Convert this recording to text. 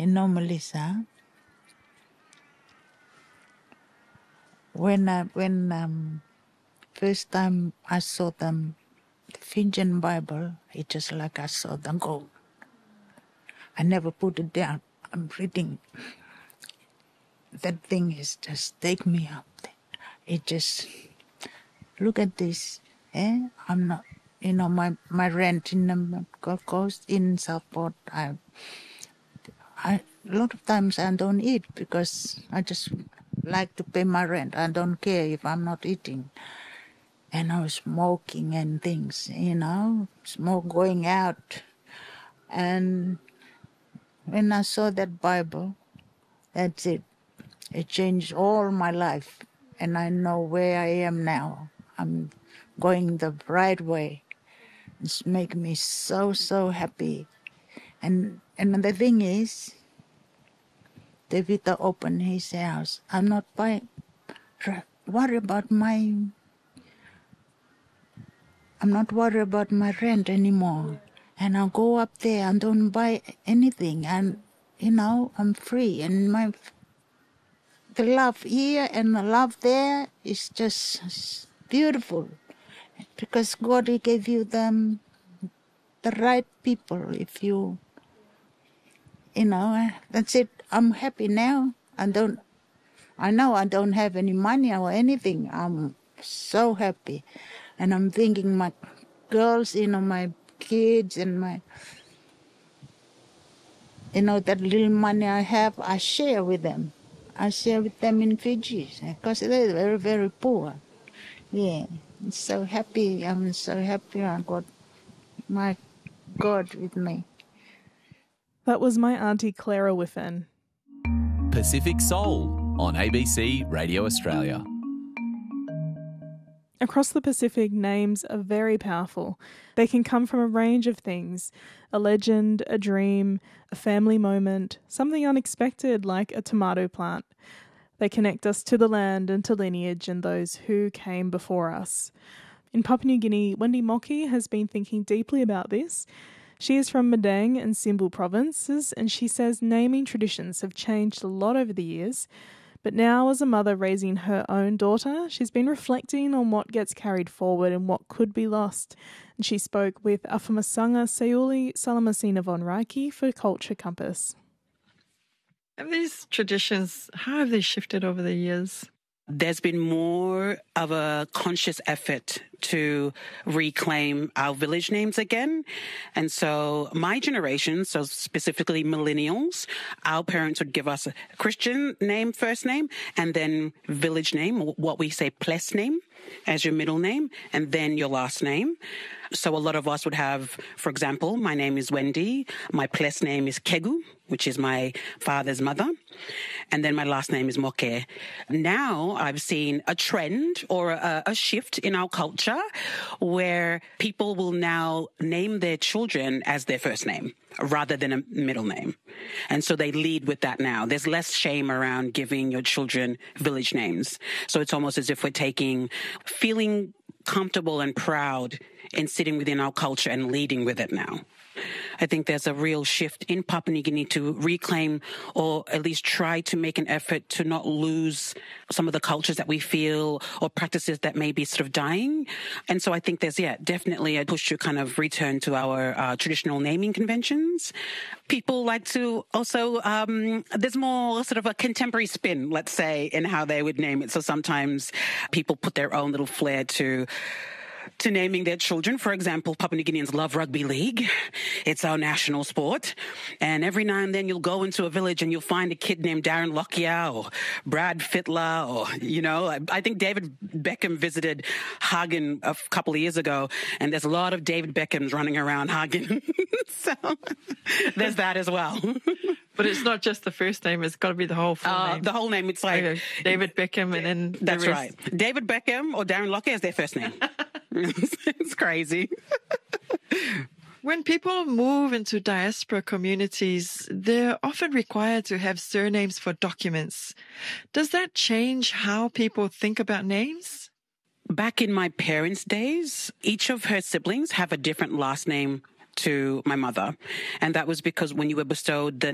Melissa, when first time I saw the Fijian Bible, it just like I saw the gold. I never put it down. I'm reading. That thing is just take me up. It just, look at this. I'm not, my rent in the Gold Coast, in Southport, a lot of times I don't eat because I just like to pay my rent. I don't care if I'm not eating. And I was smoking and things, smoke going out. And when I saw that Bible, that's it. It changed all my life. And I know where I am now. I'm going the right way. It's making me so, so happy. And the thing is, David opened his house. I'm not worried about my rent anymore. And I'll go up there and don't buy anything. And, I'm free. And the love here and the love there is just beautiful. Because God, He gave you the right people. If you, that's it. I'm happy now. I know I don't have any money or anything. I'm so happy. And I'm thinking my girls, my kids and that little money I have, I share with them. I share with them in Fiji because they're very, very poor. Yeah, I'm so happy. I'm so happy I got my God with me. That was my Auntie Clara Whiffen. Pacific Soul on ABC Radio Australia. Across the Pacific, names are very powerful. They can come from a range of things: a legend, a dream, a family moment, something unexpected like a tomato plant. They connect us to the land and to lineage and those who came before us. In Papua New Guinea, Wendy Mockey has been thinking deeply about this. She is from Madang and Simbu provinces, and she says naming traditions have changed a lot over the years. But now, as a mother raising her own daughter, she's been reflecting on what gets carried forward and what could be lost. And she spoke with Afamasanga Sayuli Salamasina von Reiki for Culture Compass. Have these traditions, how have they shifted over the years? There's been more of a conscious effort to reclaim our village names again. And so my generation, so specifically millennials, our parents would give us a Christian name, first name, and then village name, what we say place name, as your middle name, and then your last name. So a lot of us would have, for example, my name is Wendy, my place name is Kegu, which is my father's mother, and then my last name is Moke. Now I've seen a trend or a shift in our culture where people will now name their children as their first name rather than a middle name. And so they lead with that now. There's less shame around giving your children village names. So it's almost as if we're feeling comfortable and proud in sitting within our culture and leading with it now. I think there's a real shift in Papua New Guinea to reclaim or at least try to make an effort to not lose some of the cultures that we feel or practices that may be sort of dying. And so I think there's, definitely a push to kind of return to our traditional naming conventions. People like to also, there's more sort of a contemporary spin, let's say, in how they would name it. So sometimes people put their own little flair to naming their children. For example, Papua New Guineans love rugby league. It's our national sport. And every now and then you'll go into a village and you'll find a kid named Darren Lockyer or Brad Fittler or, I think David Beckham visited Hagen a couple of years ago, and there's a lot of David Beckhams running around Hagen. So there's that as well. But it's not just the first name, it's got to be the whole full name. The whole name, it's like... David Beckham and then That's right. David Beckham or Darren Lockyer is their first name. It's crazy. When people move into diaspora communities, they're often required to have surnames for documents. Does that change how people think about names? Back in my parents' days, each of her siblings have a different last name to my mother. And that was because when you were bestowed the